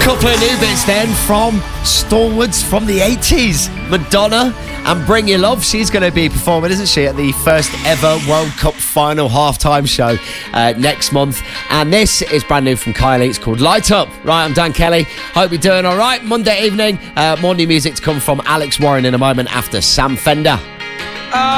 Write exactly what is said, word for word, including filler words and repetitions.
Couple of new bits then from stalwarts from the eighties. Madonna and Bring Your Love. She's going to be performing, isn't she, at the first ever World Cup final halftime show uh, next month. And this is brand new from Kylie. It's called Light Up. Right, I'm Dan Kelly. Hope you're doing all right. Monday evening, uh, more new music to come from Alex Warren in a moment after Sam Fender. Uh-